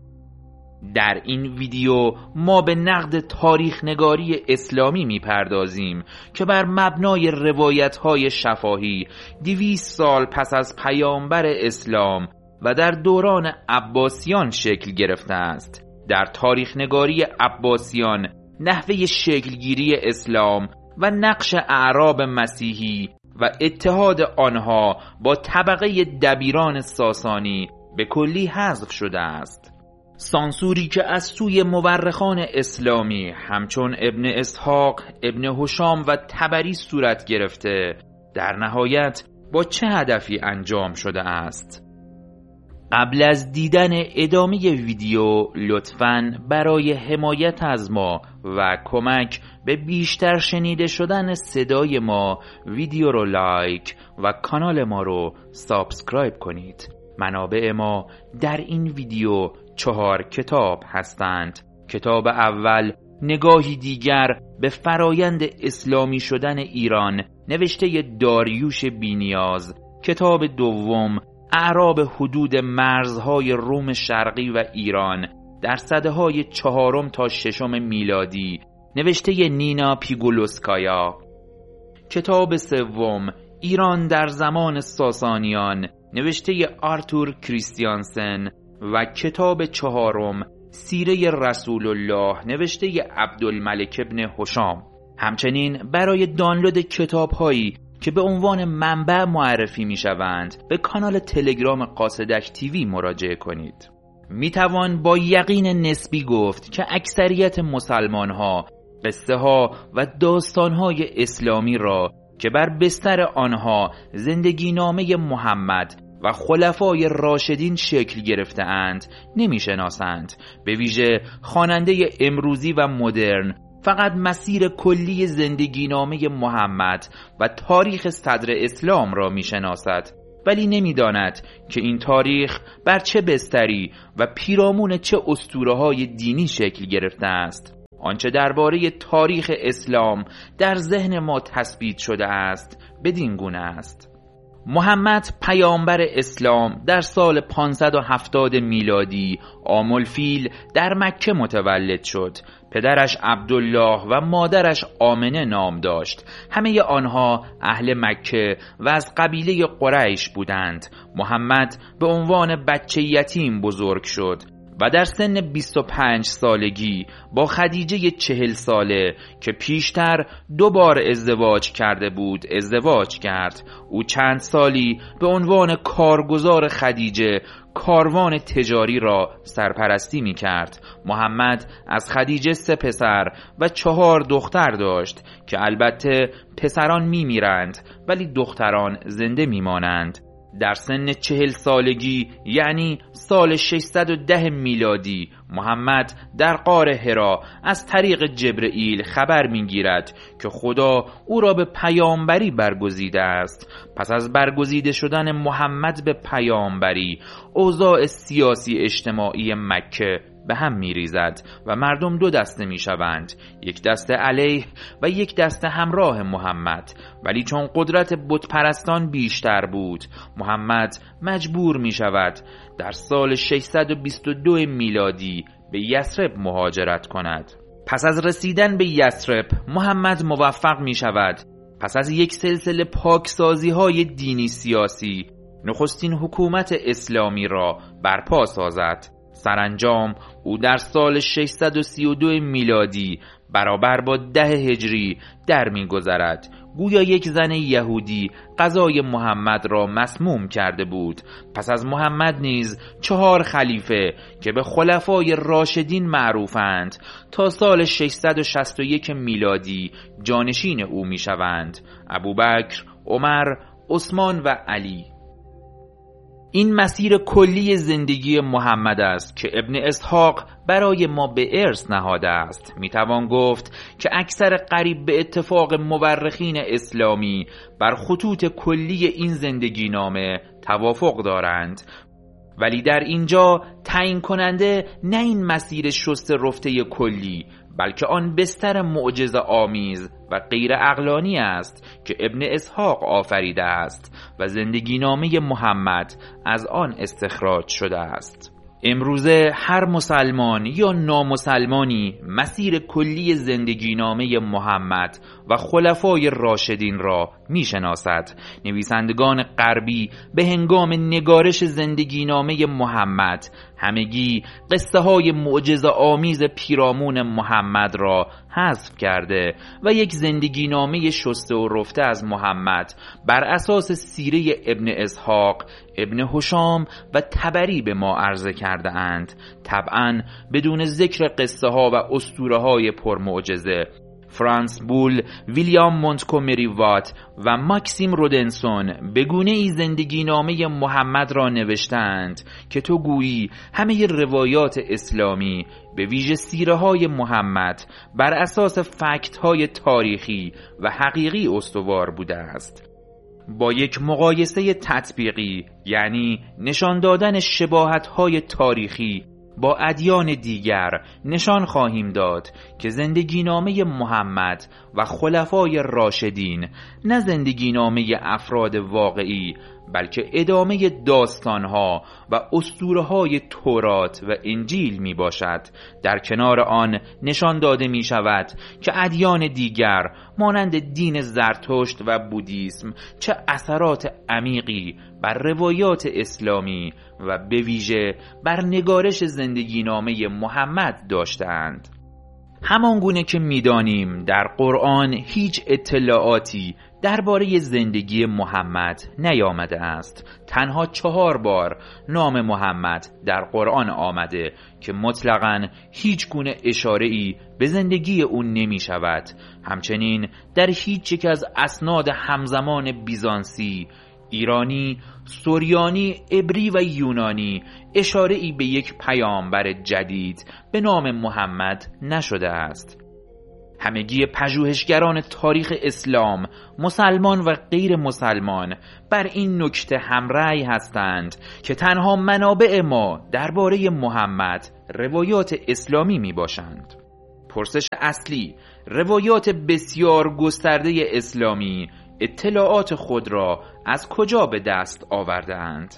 در این ویدیو ما به نقد تاریخ نگاری اسلامی میپردازیم که بر مبنای روایت‌های شفاهی 200 سال پس از پیامبر اسلام و در دوران عباسیان شکل گرفته است. در تاریخ نگاری عباسیان نحوه شکلگیری اسلام و نقش اعراب مسیحی و اتحاد آنها با طبقه دبیران ساسانی به کلی حذف شده است. سانسوری که از سوی مورخان اسلامی همچون ابن اسحاق، ابن هشام و طبری صورت گرفته در نهایت با چه هدفی انجام شده است؟ قبل از دیدن ادامه ویدیو لطفاً برای حمایت از ما و کمک به بیشتر شنیده شدن صدای ما ویدیو رو لایک و کانال ما رو سابسکرایب کنید. منابع ما در این ویدیو 4 کتاب هستند. کتاب اول نگاهی دیگر به فرایند اسلامی شدن ایران نوشته داریوش بینیاز. کتاب دوم اعراب حدود مرزهای روم شرقی و ایران در سده‌های 4 تا 6 میلادی نوشته نینا پیگولوسکایا. کتاب سوم ایران در زمان ساسانیان نوشته آرتور کریستیانسن و کتاب 4 سیره رسول الله نوشته عبدالملک ابن هشام. همچنین برای دانلود کتاب‌هایی که به عنوان منبع معرفی می شوند به کانال تلگرام قاصدک تیوی مراجعه کنید. می توان با یقین نسبی گفت که اکثریت مسلمان ها قصه ها و داستان های اسلامی را که بر بستر آنها زندگی نامه محمد و خلفای راشدین شکل گرفته‌اند نمی‌شناسند. به ویژه خواننده امروزی و مدرن فقط مسیر کلی زندگی نامه محمد و تاریخ صدر اسلام را می‌شناسد، ولی نمی‌داند که این تاریخ بر چه بستری و پیرامون چه اسطوره‌های دینی شکل گرفته است. آنچه درباره تاریخ اسلام در ذهن ما تثبیت شده است بدین گونه است: محمد پیامبر اسلام در سال 570 میلادی عام الفیل در مکه متولد شد. پدرش عبدالله و مادرش آمنه نام داشت. همه آنها اهل مکه و از قبیله قریش بودند. محمد به عنوان بچه یتیم بزرگ شد و در سن 25 سالگی با خدیجه 40 ساله که پیشتر 2 بار ازدواج کرده بود ازدواج کرد. او چند سالی به عنوان کارگزار خدیجه کاروان تجاری را سرپرستی می کرد. محمد از خدیجه 3 پسر و 4 دختر داشت که البته پسران می میرند ولی دختران زنده می مانند. در سن 40 سالگی یعنی سال 610 میلادی محمد در غار حرا از طریق جبرئیل خبر میگیرد که خدا او را به پیامبری برگزیده است. پس از برگزیده شدن محمد به پیامبری اوضاع سیاسی اجتماعی مکه به هم میریزد و مردم 2 دسته میشوند، یک دسته علیه و یک دسته همراه محمد. ولی چون قدرت بتپرستان بیشتر بود محمد مجبور میشود در سال 622 میلادی به یثرب مهاجرت کند. پس از رسیدن به یثرب محمد موفق میشود پس از یک سلسله پاکسازی های دینی سیاسی نخستین حکومت اسلامی را برپا سازد. سرانجام او در سال 632 میلادی برابر با 10 هجری در می‌گذرد. گویا یک زن یهودی قضای محمد را مسموم کرده بود. پس از محمد نیز 4 خلیفه که به خلفای راشدین معروفند تا سال 661 میلادی جانشین او می‌شوند: ابوبکر، عمر، عثمان و علی. این مسیر کلی زندگی محمد است که ابن اسحاق برای ما به ارث نهاده است. میتوان گفت که اکثر قریب به اتفاق مورخین اسلامی بر خطوط کلی این زندگی نامه توافق دارند، ولی در اینجا تعیین کننده نه این مسیر شسته رفته کلی بلکه آن بستر معجزه آمیز و غیر عقلانی است که ابن اسحاق آفریده است و زندگی نامه محمد از آن استخراج شده است. امروزه هر مسلمان یا نامسلمانی مسیر کلی زندگی نامه محمد و خلفای راشدین را میشناسد. نویسندگان غربی به هنگام نگارش زندگی نامه محمد همگی قصه های معجزه آمیز پیرامون محمد را حذف کرده و یک زندگی نامه شسته و رفته از محمد بر اساس سیره ابن اسحاق، ابن هشام و طبری به ما عرضه کرده اند، طبعا بدون ذکر قصه ها و اسطوره های پرمعجزه. فرانس بول، ویلیام مونتگومری وات و ماکسیم رودنسون به گونه‌ای زندگی نامه محمد را نوشتند که تو گویی همه روایات اسلامی به ویژه سیره های محمد بر اساس فکت های تاریخی و حقیقی استوار بوده است. با یک مقایسه تطبیقی، یعنی نشان دادن شباهت های تاریخی با ادیان دیگر، نشان خواهیم داد که زندگی نامه محمد و خلفای راشدین نه زندگی نامه افراد واقعی بلکه ادامه داستانها و اسطوره‌های تورات و انجیل می باشد. در کنار آن نشان داده می شود که ادیان دیگر مانند دین زرتشت و بودیسم چه اثرات عمیقی بر روایات اسلامی و به ویژه بر نگارش زندگی نامه محمد داشتند. همانگونه که می‌دانیم در قرآن هیچ اطلاعاتی درباره زندگی محمد نیامده است. تنها 4 بار نام محمد در قرآن آمده که مطلقاً هیچ گونه اشاره‌ای به زندگی او نمی شود. همچنین در هیچ یک از اسناد همزمان بیزانسی ایرانی، سوریانی، عبری و یونانی اشاره‌ای به یک پیامبر جدید به نام محمد نشده است. همگی پژوهشگران تاریخ اسلام، مسلمان و غیر مسلمان، بر این نکته همرأی هستند که تنها منابع ما درباره محمد روایات اسلامی می باشند. پرسش اصلی: روایات بسیار گسترده اسلامی اطلاعات خود را از کجا به دست آورده اند؟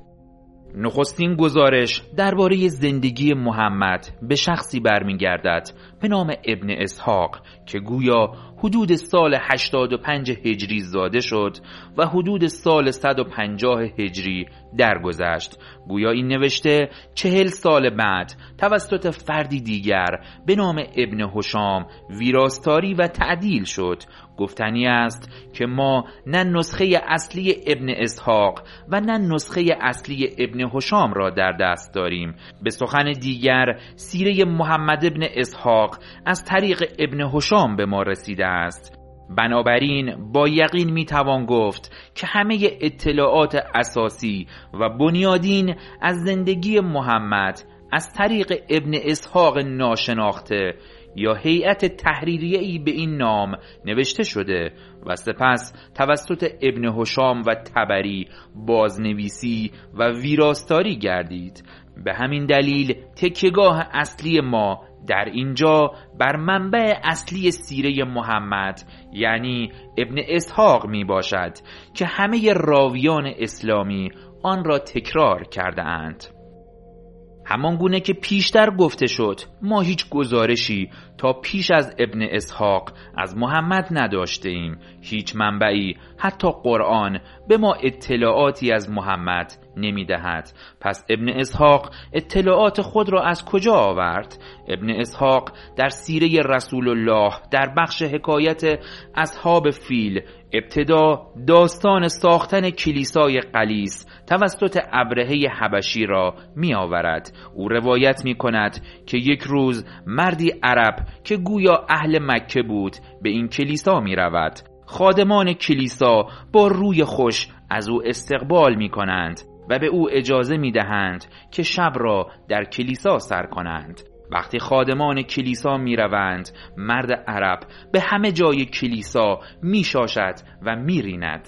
نخستین گزارش درباره زندگی محمد به شخصی برمیگردد به نام ابن اسحاق که گویا حدود سال 85 هجری زاده شد و حدود سال 150 هجری درگذشت. گویا این نوشته 40 سال بعد توسط فردی دیگر به نام ابن هشام ویراستاری و تعدیل شد. گفتنی است که ما نه نسخه اصلی ابن اسحاق و نه نسخه اصلی ابن هشام را در دست داریم. به سخن دیگر سیره محمد ابن اسحاق از طریق ابن هشام به ما رسیده است. بنابراین با یقین میتوان گفت که همه اطلاعات اساسی و بنیادین از زندگی محمد از طریق ابن اسحاق ناشناخته یا هیئت تحریریه‌ای به این نام نوشته شده و سپس توسط ابن هشام و طبری بازنویسی و ویراستاری گردید. به همین دلیل تکیه‌گاه اصلی ما در اینجا بر منبع اصلی سیره محمد یعنی ابن اسحاق می باشد که همه راویان اسلامی آن را تکرار کرده اند. همان گونه که پیشتر گفته شد ما هیچ گزارشی تا پیش از ابن اسحاق از محمد نداشته ایم. هیچ منبعی حتی قرآن به ما اطلاعاتی از محمد نمی دهد. پس ابن اسحاق اطلاعات خود را از کجا آورد؟ ابن اسحاق در سیره رسول الله در بخش حکایت اصحاب فیل ابتدا داستان ساختن کلیسای قلیس توسط ابرهه حبشی را می آورد. او روایت می کند که یک روز مردی عرب که گویا اهل مکه بود به این کلیسا می رود. خادمان کلیسا با روی خوش از او استقبال می کنند و به او اجازه می دهند که شب را در کلیسا سر کنند. وقتی خادمان کلیسا می روند مرد عرب به همه جای کلیسا می شاشد و می ریند.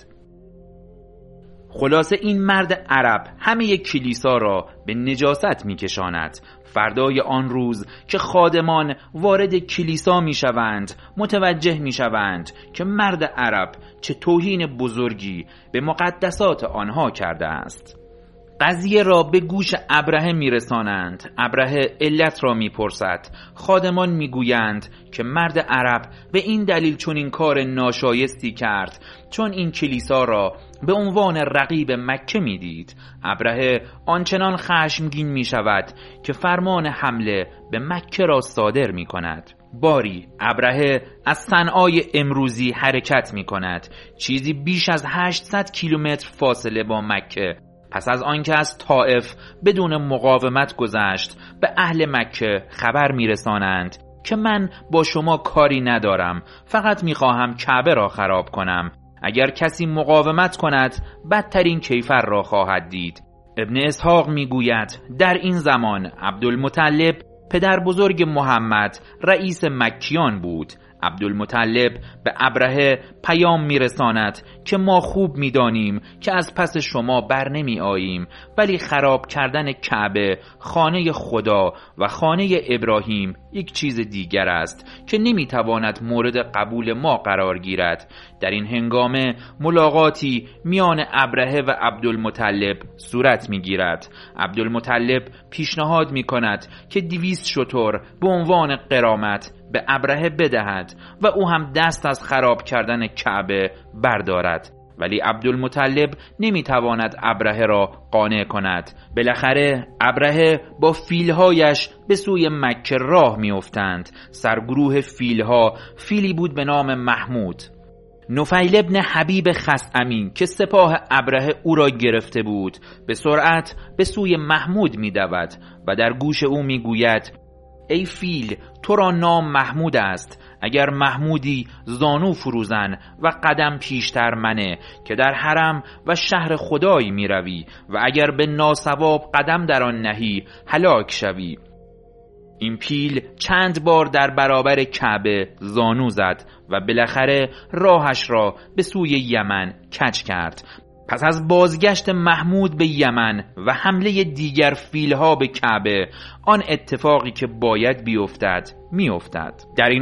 خلاصه این مرد عرب همه کلیسا را به نجاست می کشاند. فردای آن روز که خادمان وارد کلیسا می شوند متوجه می شوند که مرد عرب چه توهین بزرگی به مقدسات آنها کرده است. قضیه را به گوش ابرهه میرسانند. ابرهه علت را میپرسد. خادمان میگویند که مرد عرب به این دلیل چون این کار ناشایستی کرد چون این کلیسا را به عنوان رقیب مکه میدید. ابرهه آنچنان خشمگین میشود که فرمان حمله به مکه را صادر میکند. باری ابرهه از صنعای امروزی حرکت میکند، چیزی بیش از 800 کیلومتر فاصله با مکه. پس از آنکه از طائف بدون مقاومت گذشت به اهل مکه خبر میرسانند که من با شما کاری ندارم، فقط میخواهم کعبه را خراب کنم. اگر کسی مقاومت کند بدترین کیفر را خواهد دید. ابن اسحاق میگوید در این زمان عبدالمطلب پدر بزرگ محمد رئیس مکیان بود. عبدالمطلب به ابرهه پیام میرساند که ما خوب میدانیم که از پس شما بر نمی آییم، ولی خراب کردن کعبه، خانه خدا و خانه ابراهیم یک چیز دیگر است که نمیتواند مورد قبول ما قرار گیرد. در این هنگامه ملاقاتی میان ابرهه و عبدالمطلب صورت میگیرد. عبدالمطلب پیشنهاد میکند که 200 شتر به عنوان غرامت به ابرهه بدهد و او هم دست از خراب کردن کعبه بردارد، ولی عبدالمطلب نمیتواند ابرهه را قانع کند. بالاخره ابرهه با فیلهایش به سوی مکه راه میافتند. سرگروه فیلها فیلی بود به نام محمود. نفیل ابن حبیب خثعمی که سپاه ابرهه او را گرفته بود به سرعت به سوی محمود میدود و در گوش او میگوید ای فیل، تو را نام محمود است. اگر محمودی زانو فروزن و قدم پیشتر منه که در حرم و شهر خدایی می روی و اگر به ناصواب قدم در آن نهی هلاک شوی. این پیل چند بار در برابر کعبه زانو زد و بالاخره راهش را به سوی یمن کج کرد. پس از بازگشت محمود به یمن و حمله دیگر فیلها به کعبه، آن اتفاقی که باید بیفتد میافتد. در این